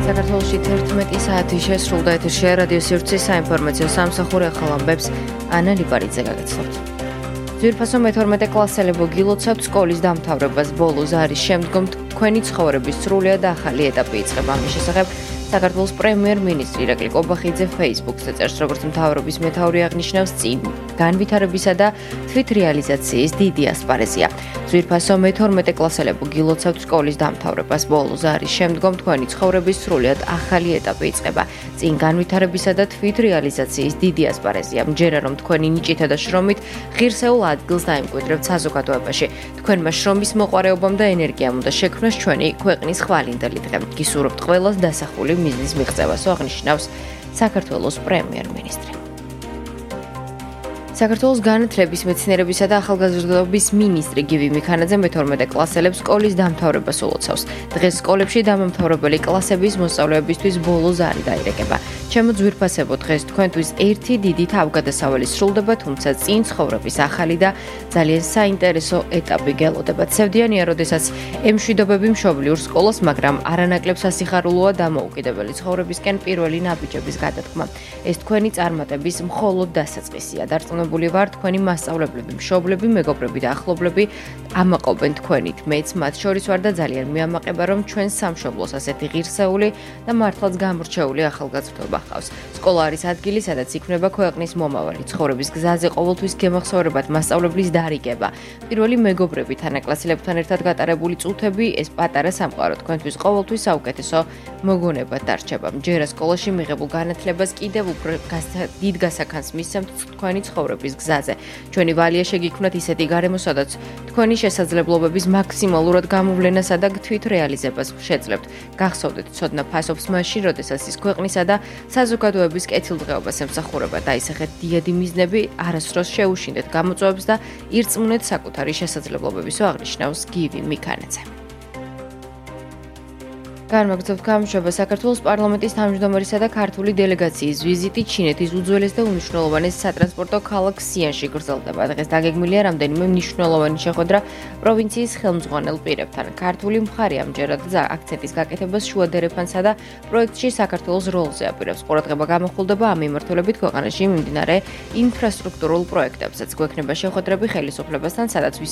საქართველოში 11 საათი შესრულდა ეთერში რადიო სივრცის საინფორმაციო სამსახური ახალ ამბებს ანა ლიპარიძე გაგაცნობთ. ძვირფასო მე-12 კლასელებო გილოცავთ სკოლის დამთავრებას ბოლო ზარის შემდგომ თქვენი ცხოვრების სრულიად ახალი ეტაპი იწყება. ამის შესახებ საქართველოს პრემიერ-მინისტრი ირაკლი კობახიძე Facebook-ზე წერს, როგორც მთავრობის მეთაური აღნიშნავს, წინ განვითარებისა და თვითრეალიზაციის დიდი ასპარეზია. ძვირფასო მე-12 კლასელებო გილოცავთ სკოლის დამთავრებას ბოლო ზარის შემდგომ თქვენი ცხოვრების სრულიად ახალი ეტაპი იწყება. წინ განვითარებისა და თვითრეალიზაციის დიდი ასპარეზია. მჯერა რომ თქვენი ნიჭითა და შრომით ღირსეულ ადგილს დაიმკვიდრებთ საზოგადოებაში. თქვენმა შრომის მოყვარეობამ და ენერგიამ უნდა შექმნას ჩვენი ქვეყნის ხვალინდელი დღე. გისურვებთ ყველას დასახული მიზნის მიღწევას, აღნიშნავს საქართველოს პრემიერ-მინისტრი. საქართველოს განათლების, მეცნიერებისა და ახალგაზრდობის მინისტრი გივი მიქანაძე მე-12 კლასელებს სკოლის დამთავრებას ულოცავს. დღეს სკოლებში დამამთავრებელი კლასების მოსწავლეებისთვის ბოლო ზარი დაირეკება. ჩემო ძვირფასებო, დღეს თქვენთვის ერთი დიდი თავგადასავალი სრულდება, თუმცა წინ ცხოვრების ახალი და ძალიან საინტერესო ეტაპი გელოდებათ. სევდიანია, როდესაც ემშვიდობები მშობლიურ სკოლას, მაგრამ არანაკლებ სასიხარულოა დამოუკიდებელი ცხოვრებისკენ პირველი ნაბიჯების გადადგმა. ეს თქვენი წარმატების მხოლოდ დასაწყისია. დარწმუნებული ვარ, თქვენი მასწავლებლები, მშობლები, მეგობრები და ახლობლები ამაყობენ თქვენით. მეც მათ შორის ვარ და ძალიან მეამაყება, რომ ჩვენს სამშობლოს ასეთი ღირსეული და მართლაც გამორჩეული ახალგაზრდობა ჰყავს. სკოლა არის ადგილი, სადაც იქმნება ქვეყნის მომავალი. ცხოვრების გზაზე ყოველთვის გემახსოვრებათ მასწავლებლის დარიგება. პირველი მეგობრები, თანაკლასელებთან ერთად გატარებული წუთები, ეს პატარა სამყარო თქვენთვის ყოველთვის საუკეთესო მოგონებად დარჩება. მჯერა სკოლაში მიღებულ განათლებას კიდევ უფრო დიდ გასახანს მისცემთ თქვენი ცხოვრების გზაზე. ჩვენი ვალია შეგიქმნათ ისეთი გარემო, სადაც თქვენი შესაძლებლობების მაქსიმალურად გამოვლენასა და თვითრეალიზებას შეძლებთ. გახსოვდეთ, ცოდნა ფასობს მაშინ, როდესაც ის ქვეყნისა და საზოგადოების კეთილდღეობას ემსახურება. დაისახეთ დიადი მიზნები, არასდროს შეუშინდეთ გამოწვევებს და ირწმუნეთ საკუთარი შესაძლებლობებისო, აღნიშნავს გივი მიქანაძე. განმაგრძობთ გამშვება საქართველოს პარლამენტის თავმჯდომარისა და ქართული დელეგაციის ვიზიტი ჩინეთის უძველეს და უმნიშვნელოვანეს სატრანსპორტო ქალაქ სიანში გრძელდება. დღეს დაგეგმილია რამდენიმე მნიშვნელოვანი შეხვედრა პროვინციის ხელმძღვანელ პირებთან. ქართული მხარე ამჯერად აქცენტის გაკეთებას შუა დერეფანსა და პროექტში საქართველოს როლზე აპირებს. ყურადღება გამახვილდება ამ მიმართულებით ქვეყანაში მიმდინარე ინფრასტრუქტურულ პროექტებსაც. გვექნება შეხვედრები ხელისუფლებასთან, სადაც